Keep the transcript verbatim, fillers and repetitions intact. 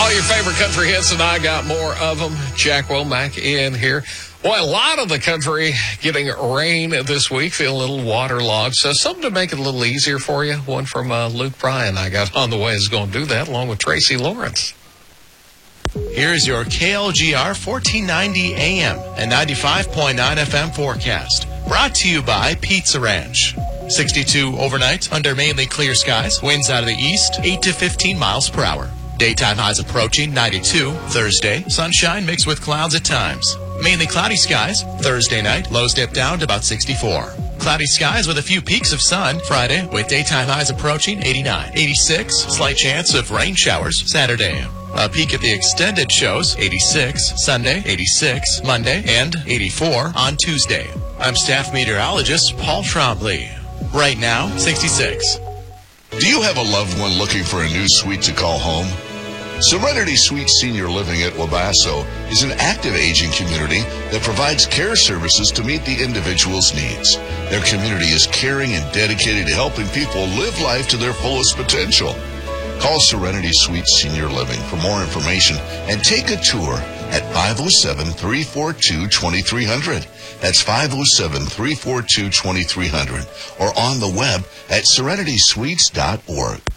All your favorite country hits, and I got more of them. Jack Womack in here. Boy, a lot of the country getting rain this week, feeling a little waterlogged. So something to make it a little easier for you. One from uh, Luke Bryan I got on the way is going to do that, along with Tracy Lawrence. Here's your K L G R fourteen ninety A M and ninety-five point nine F M forecast. Brought to you by Pizza Ranch. sixty-two overnight under mainly clear skies. Winds out of the east, eight to fifteen miles per hour. Daytime highs approaching ninety-two. Thursday, sunshine mixed with clouds at times. Mainly cloudy skies. Thursday night, lows dip down to about sixty-four. Cloudy skies with a few peaks of sun. Friday, with daytime highs approaching eighty-nine. eighty-six, slight chance of rain showers. Saturday, a peak at the extended shows, eighty-six. Sunday, eighty-six. Monday, and eighty-four on Tuesday. I'm staff meteorologist Paul Trombley. Right now, sixty-six. Do you have a loved one looking for a new suite to call home? Serenity Suite Senior Living at Wabasso is an active aging community that provides care services to meet the individual's needs. Their community is caring and dedicated to helping people live life to their fullest potential. Call Serenity Suite Senior Living for more information and take a tour at five oh seven, three four two, two three zero zero. That's five oh seven, three four two, two three zero zero. Or on the web at serenity suites dot org.